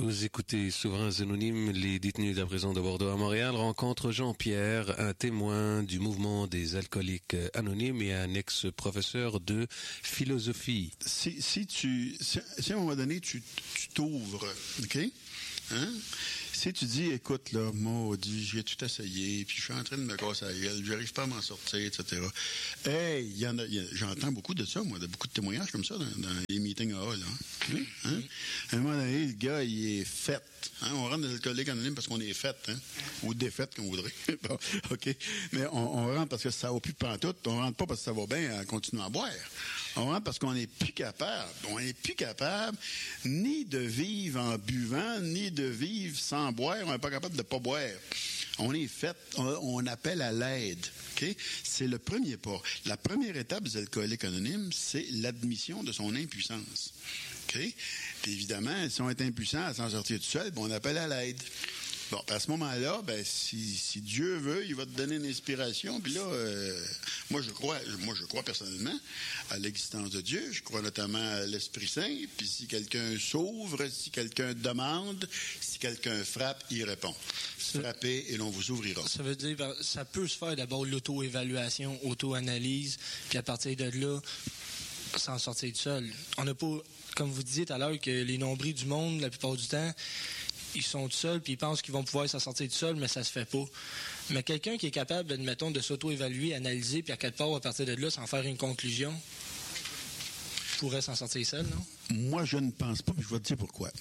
Vous écoutez Souverains Anonymes, les détenus de la prison de Bordeaux à Montréal rencontrent Jean-Pierre, un témoin du mouvement des alcooliques anonymes et un ex-professeur de philosophie. Si à un moment donné, tu t'ouvres, OK? Hein? Si tu dis, écoute, là, maudit, j'ai tout essayé, puis je suis en train de me casser la gueule, j'arrive pas à m'en sortir, etc. Hey, j'entends beaucoup de ça, moi, beaucoup de témoignages comme ça dans les meetings à là. Hein? À un moment donné, le gars, il est fait. Hein? On rentre dans l'alcoolique anonyme parce qu'on est fait, hein? Ou défaite, comme on voudrait. Bon, OK. Mais on rentre parce que ça va plus pantoute. On rentre pas parce que ça va bien à continuer à boire. On rentre parce qu'on n'est plus capable. On n'est plus capable ni de vivre en buvant, ni de vivre sans boire. On n'est pas capable de pas boire. On est fait. On appelle à l'aide. Okay? C'est le premier pas. La première étape des alcooliques anonymes, c'est l'admission de son impuissance. Okay? Puis évidemment, si on est impuissant à s'en sortir tout seul, on appelle à l'aide. Bon, à ce moment-là, si Dieu veut, il va te donner une inspiration. Puis là, moi je crois personnellement à l'existence de Dieu. Je crois notamment à l'Esprit Saint. Puis si quelqu'un s'ouvre, si quelqu'un demande, si quelqu'un frappe, il répond. Frappez et l'on vous ouvrira. Ça veut dire, ça peut se faire d'abord l'auto-évaluation, auto-analyse, puis à partir de là, s'en sortir tout seul. On n'a pas, comme vous disiez tout à l'heure, que les nombrils du monde, la plupart du temps, ils sont tout seuls, puis ils pensent qu'ils vont pouvoir s'en sortir tout seuls, mais ça se fait pas. Mais quelqu'un qui est capable, admettons, de s'auto-évaluer, analyser, puis à quelque part, à partir de là, s'en faire une conclusion, pourrait s'en sortir seul, non? Moi, je ne pense pas, mais je vais te dire pourquoi.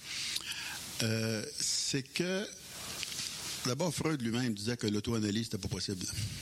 C'est que, d'abord, Freud lui-même disait que l'auto-analyse n'était pas possible.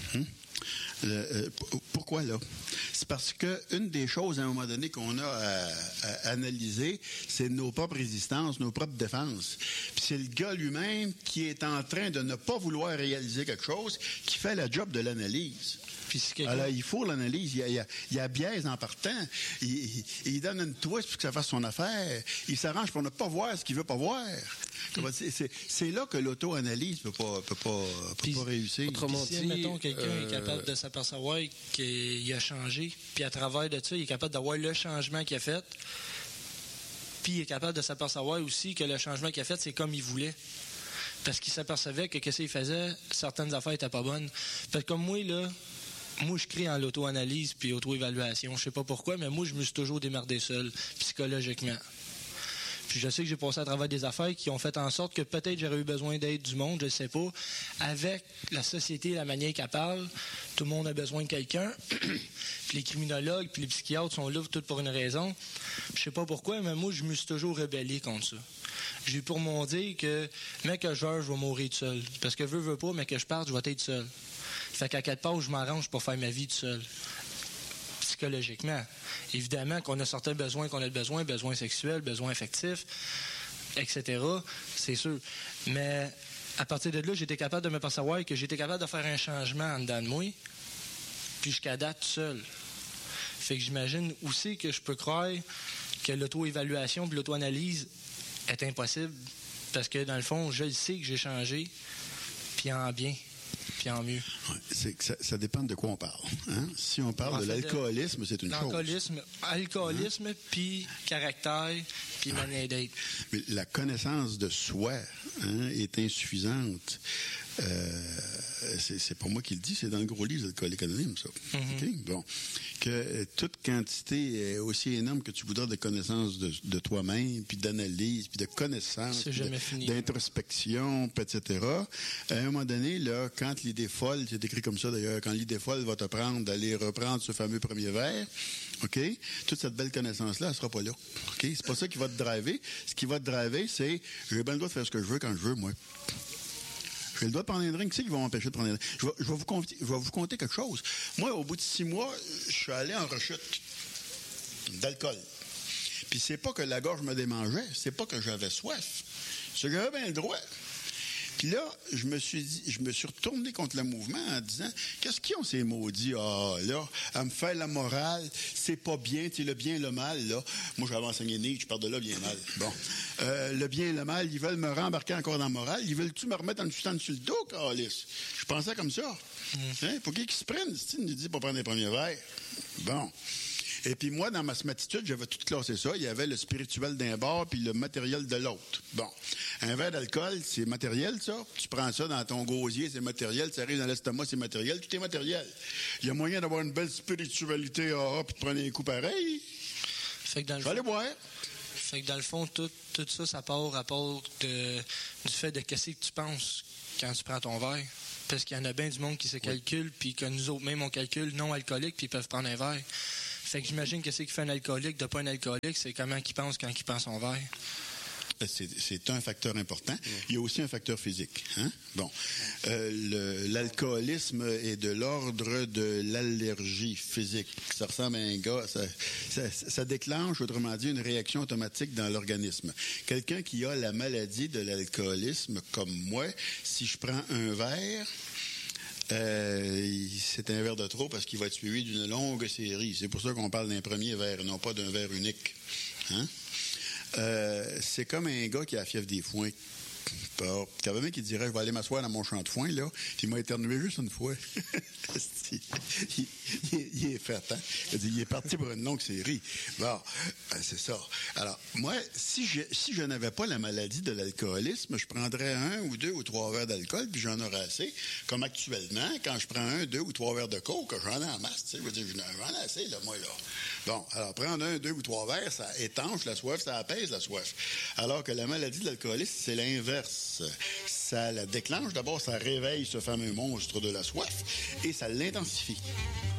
Pourquoi là? C'est parce que une des choses à un moment donné qu'on a à analyser, c'est nos propres résistances, nos propres défenses. Puis c'est le gars lui-même qui est en train de ne pas vouloir réaliser quelque chose qui fait la job de l'analyse. Alors, il faut l'analyse. Il y a biaise en partant. Il donne une twist pour que ça fasse son affaire. Il s'arrange pour ne pas voir ce qu'il veut pas voir. C'est là que l'auto-analyse peut pas réussir. Autrement dit, si, mettons, quelqu'un est capable de s'apercevoir qu'il a changé, puis à travers de ça, il est capable d'avoir le changement qu'il a fait, puis il est capable de s'apercevoir aussi que le changement qu'il a fait, c'est comme il voulait. Parce qu'il s'apercevait que qu'est-ce qu'il faisait, certaines affaires étaient pas bonnes. Fait que comme moi, là, je crée en l'auto-analyse puis auto-évaluation. Je sais pas pourquoi, mais moi, je me suis toujours démerdé seul, psychologiquement. Puis je sais que j'ai passé à travers des affaires qui ont fait en sorte que peut-être j'aurais eu besoin d'aide du monde, je sais pas. Avec la société, la manière qu'elle parle, tout le monde a besoin de quelqu'un. Puis les criminologues puis les psychiatres sont là tout pour une raison. Je sais pas pourquoi, mais moi, je me suis toujours rebellé contre ça. J'ai pour m'en dire que, mec, que je vais mourir tout seul. Parce que veux pas, mais que je parte, je vais être seul. Fait qu'à quelque part, je m'arrange pour faire ma vie tout seul. Psychologiquement. Évidemment qu'on a certains besoins besoins sexuels, besoins affectifs, etc. C'est sûr. Mais à partir de là, j'étais capable de me percevoir que j'étais capable de faire un changement en dedans de moi, puis jusqu'à date tout seul. Fait que j'imagine aussi que je peux croire que l'auto-évaluation et l'auto-analyse est impossible parce que dans le fond, je sais que j'ai changé, puis en bien. Puis en mieux. Ouais, c'est que ça dépend de quoi on parle. Hein? Si on parle de l'alcoolisme, c'est une chose. Alcoolisme, puis caractère, puis manière d'être. Mais la connaissance de soi est insuffisante. C'est pas moi qui le dis, c'est dans le gros livre de l'alcoolique anonyme, ça. Okay? Bon. Que toute quantité aussi énorme que tu voudras de connaissance de toi-même, puis d'analyse, puis de connaissance, d'introspection, etc. À un moment donné, là, quand l'idée folle, c'est écrit comme ça d'ailleurs, quand l'idée folle va te prendre d'aller reprendre ce fameux premier verre, OK? Toute cette belle connaissance-là, elle sera pas là. OK? C'est pas ça qui va te driver. Ce qui va te driver, c'est j'ai bien le droit de faire ce que je veux quand je veux, moi. J'ai le droit de prendre un drink. Qui c'est qui va m'empêcher de prendre un drink? Je vais vous conter quelque chose. Moi, au bout de 6 mois, je suis allé en rechute d'alcool. Puis c'est pas que la gorge me démangeait, c'est pas que j'avais soif. C'est que j'avais bien le droit. Puis là, je me suis retourné contre le mouvement en disant, qu'est-ce qu'ils ont ces maudits, là, à me faire la morale, c'est pas bien, tu sais, le bien et le mal, là. Moi, j'avais enseigné Nietzsche, je pars de là, bien mal. Bon. Le bien et le mal, ils veulent me rembarquer encore dans la morale, ils veulent-tu me remettre en stand sur le dos, câlisse? Je pensais comme ça. Pour qu'ils se prennent, il nous dit pas prendre les premiers verres. Bon. Et puis moi, dans ma mathématique, j'avais tout classé ça. Il y avait le spirituel d'un bord puis le matériel de l'autre. Bon. Un verre d'alcool, c'est matériel, ça. Tu prends ça dans ton gosier, c'est matériel. Ça arrive dans l'estomac, c'est matériel. Tout est matériel. Il y a moyen d'avoir une belle spiritualité, puis de prendre un coup pareil. Fait que dans le Je vais aller boire. Fait que dans le fond, tout ça, ça part au rapport du fait de qu'est-ce que tu penses quand tu prends ton verre. Parce qu'il y en a bien du monde qui se calcule, puis que nous autres, même, on calcule non alcoolique, puis ils peuvent prendre un verre. Fait que j'imagine que c'est qui fait un alcoolique, de pas un alcoolique, c'est comment il pense quand il prend son verre. C'est un facteur important. Il y a aussi un facteur physique. Hein? Bon. L'alcoolisme est de l'ordre de l'allergie physique. Ça ressemble à un gars. Ça déclenche, autrement dit, une réaction automatique dans l'organisme. Quelqu'un qui a la maladie de l'alcoolisme, comme moi, si je prends un verre, c'est un verre de trop parce qu'il va être suivi d'une longue série. C'est pour ça qu'on parle d'un premier verre, non pas d'un verre unique. Hein? C'est comme un gars qui a la fièvre des foins. Quand même qui dirait, je vais aller m'asseoir dans mon champ de foin, là, puis il m'a éternué juste une fois. il est fait, hein? Il est parti pour une longue série. Bon, c'est ça. Alors, moi, si je n'avais pas la maladie de l'alcoolisme, je prendrais 1 ou 2 ou 3 verres d'alcool, puis j'en aurais assez. Comme actuellement, quand je prends 1, 2 ou 3 verres de coke, j'en ai en masse, tu sais. Je veux dire, j'en ai assez, là, moi, là. Bon, alors, prendre 1, 2 ou 3 verres, ça étanche la soif, ça apaise la soif. Alors que la maladie de l'alcoolisme, c'est l'inverse. Ça la déclenche. D'abord, ça réveille ce fameux monstre de la soif et ça l'intensifie.